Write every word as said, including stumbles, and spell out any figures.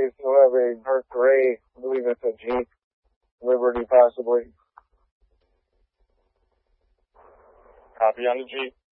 they still have a dark gray, I believe it's a Jeep Liberty possibly. Copy on the Jeep.